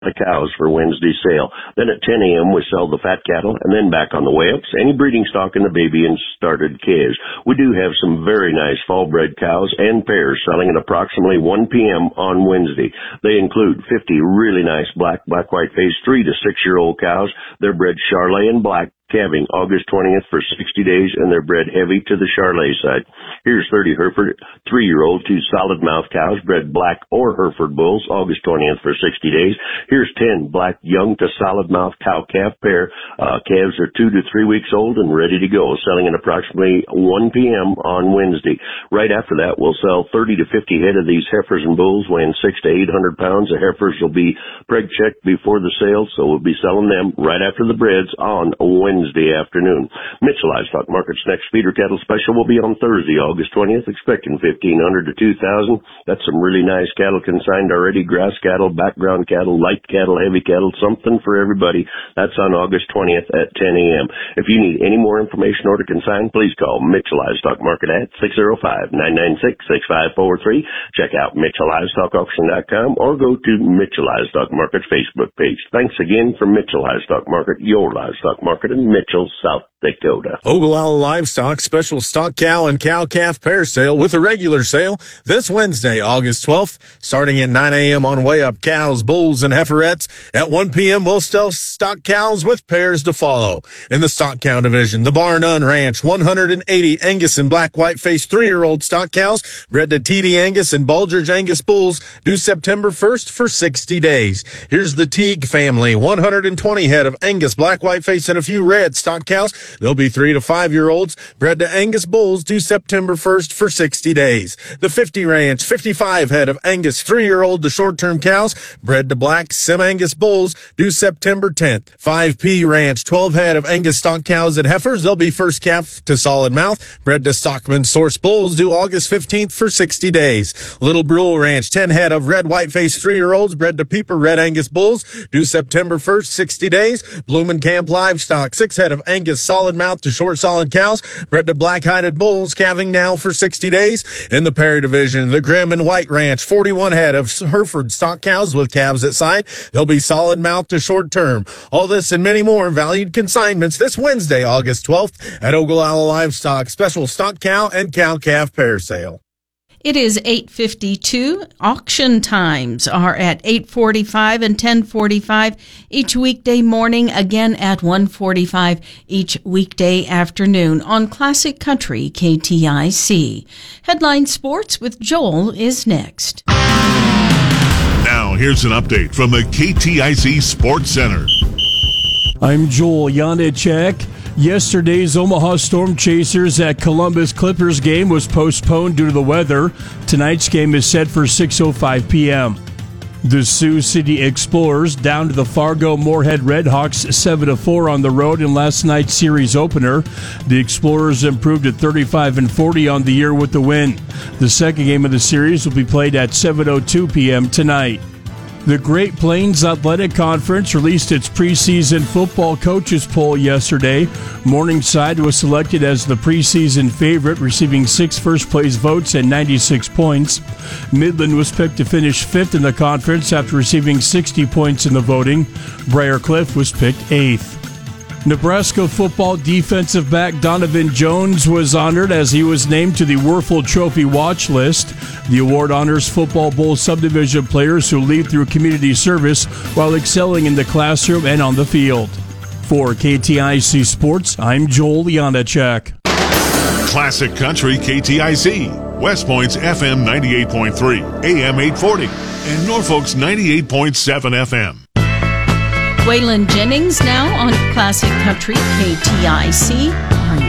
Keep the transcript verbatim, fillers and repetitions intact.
the cows for Wednesday sale. Then at ten a.m. we sell the fat cattle, and then back on the way-ups, any breeding stock in the baby and started calves. We do have some very nice fall-bred cows and pairs selling at approximately one p.m. on Wednesday. They include fifty really nice black, black-white phase three to six-year-old cows. They're bred Charolais and black, calving August twentieth for sixty days, and they're bred heavy to the Charolais side. Here's thirty Hereford three-year-old, two solid mouth cows, bred black or Hereford bulls, August twentieth for sixty days. Here's ten black young to solid mouth cow calf pair. Uh, calves are two to three weeks old and ready to go, selling at approximately one p.m. on Wednesday. Right after that, we'll sell thirty to fifty head of these heifers and bulls weighing six to eight hundred pounds. The heifers will be preg checked before the sale, so we'll be selling them right after the breds on Wednesday afternoon. Mitchell Livestock Market's next feeder cattle special will be on Thursday, August twentieth, expecting fifteen hundred to two thousand. That's some really nice cattle consigned already, grass cattle, background cattle, light cattle, heavy cattle, something for everybody. That's on August twentieth at ten a.m. If you need any more information or to consign, please call Mitchell Livestock Market at six oh five, nine nine six, six five four three. Check out Mitchell Livestock Auction dot com or go to Mitchell Livestock Market's Facebook page. Thanks again from Mitchell Livestock Market, your livestock market in Mitchell, South Dakota. Ogallala Livestock special stock cow and cow calf pair sale with a regular sale this Wednesday, August twelfth, starting at nine a.m. on way up cows, bulls, and heiferettes. At one p.m. we'll sell stock cows with pairs to follow. In the stock cow division, the Bar None Ranch, one hundred eighty Angus and black white faced three-year-old stock cows, bred to T D Angus and Bulgers Angus bulls, due September first for sixty days. Here's the Teague family, one hundred twenty head of Angus black white faced and a few red stock cows. They'll be three to five-year-olds, bred to Angus bulls, due September first for sixty days. The fifty Ranch, fifty-five head of Angus three-year-old to short-term cows, bred to black Sim-Angus bulls, due September tenth. five P Ranch, twelve head of Angus stock cows and heifers. They'll be first calf to solid mouth, bred to Stockman Source bulls, due August fifteenth for sixty days. Little Brule Ranch, ten head of red white-faced three-year-olds, bred to Peeper Red Angus bulls, due September first, sixty days. Bloomin' Camp Livestock, six head of Angus solid mouth to short solid cows, bred to black-hided bulls, calving now for sixty days. In the Perry division, the Grim and White Ranch, forty-one head of Hereford stock cows with calves at side. They'll be solid mouth to short term. All this and many more valued consignments this Wednesday, August twelfth at Ogallala Livestock special stock cow and cow calf pair sale. It is eight fifty-two. Auction times are at eight forty-five and ten forty-five each weekday morning, again at one forty-five each weekday afternoon on Classic Country K T I C. Headline Sports with Joel is next. Now here's an update from the K T I C Sports Center. I'm Joel Janacek. Yesterday's Omaha Storm Chasers at Columbus Clippers game was postponed due to the weather. Tonight's game is set for six oh five p.m. The Sioux City Explorers down to the Fargo Moorhead Redhawks seven to four on the road in last night's series opener. The Explorers improved to thirty-five and forty on the year with the win. The second game of the series will be played at seven oh two p.m. tonight. The Great Plains Athletic Conference released its preseason football coaches poll yesterday. Morningside was selected as the preseason favorite, receiving six first-place votes and ninety-six points. Midland was picked to finish fifth in the conference after receiving sixty points in the voting. Briarcliff was picked eighth. Nebraska football defensive back Donovan Jones was honored as he was named to the Werfel Trophy watch list. The award honors Football Bowl subdivision players who lead through community service while excelling in the classroom and on the field. For K T I C Sports, I'm Joel Janacek. Classic Country K T I C, West Point's F M ninety-eight point three, A M eight forty, and Norfolk's ninety-eight point seven F M. Waylon Jennings now on Classic Country K T I C. Are you